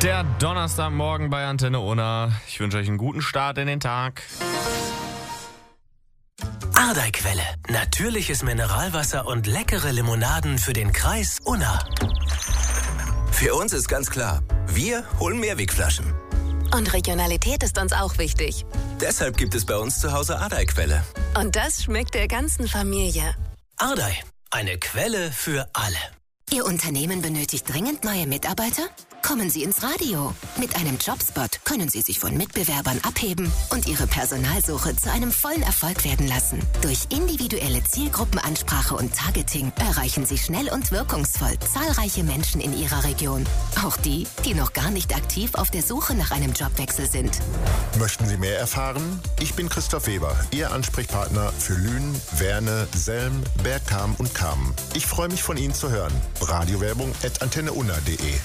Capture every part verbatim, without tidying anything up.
Der Donnerstagmorgen bei Antenne Unna. Ich wünsche euch einen guten Start in den Tag. Ardeiquelle. Natürliches Mineralwasser und leckere Limonaden für den Kreis Unna. Für uns ist ganz klar, wir holen Mehrwegflaschen. Und Regionalität ist uns auch wichtig. Deshalb gibt es bei uns zu Hause Ardeiquelle. Und das schmeckt der ganzen Familie. Ardei, eine Quelle für alle. Ihr Unternehmen benötigt dringend neue Mitarbeiter? Kommen Sie ins Radio. Mit einem Jobspot können Sie sich von Mitbewerbern abheben und Ihre Personalsuche zu einem vollen Erfolg werden lassen. Durch individuelle Zielgruppenansprache und Targeting erreichen Sie schnell und wirkungsvoll zahlreiche Menschen in Ihrer Region. Auch die, die noch gar nicht aktiv auf der Suche nach einem Jobwechsel sind. Möchten Sie mehr erfahren? Ich bin Christoph Weber, Ihr Ansprechpartner für Lünen, Werne, Selm, Bergkamen und Kamen. Ich freue mich, von Ihnen zu hören. Radiowerbung at antenneunna punkt de.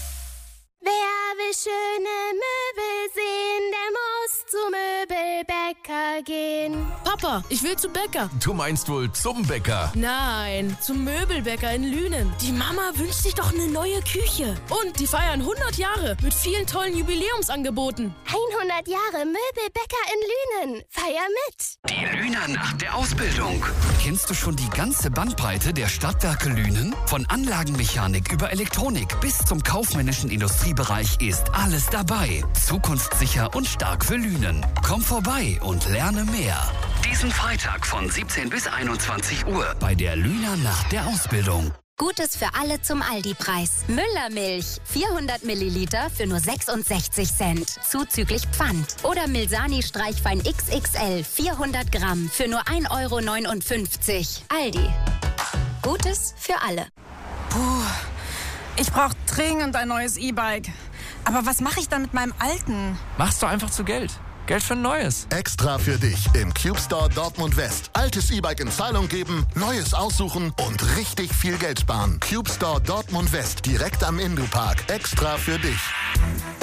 Wer will schöne Möbel sehen, der muss zu Möbelbäcker gehen. Papa, ich will zu Bäcker. Du meinst wohl zum Bäcker? Nein, zum Möbelbäcker in Lünen. Die Mama wünscht sich doch eine neue Küche. Und die feiern hundert Jahre mit vielen tollen Jubiläumsangeboten. hundert Jahre Möbelbäcker in Lünen. Feier mit. Die Lüner Nacht der Ausbildung. Kennst du schon die ganze Bandbreite der Stadtwerke Lünen? Von Anlagenmechanik über Elektronik bis zum kaufmännischen Industriebereich ist alles dabei. Zukunftssicher und stark für Lünen. Komm vorbei und lerne mehr. Diesen Freitag von siebzehn bis einundzwanzig Uhr bei der Lüner Nacht der Ausbildung. Gutes für alle zum Aldi-Preis. Müllermilch, vierhundert Milliliter für nur sechsundsechzig Cent, zuzüglich Pfand. Oder Milsani Streichwein X X L, vierhundert Gramm für nur ein Euro neunundfünfzig. Aldi. Gutes für alle. Puh, ich brauche dringend ein neues E-Bike. Aber was mache ich dann mit meinem alten? Machst du einfach zu Geld. Geld für ein neues. Extra für dich im Cube Store Dortmund West. Altes E-Bike in Zahlung geben, neues aussuchen und richtig viel Geld sparen. Cube Store Dortmund West, direkt am Indupark. Extra für dich.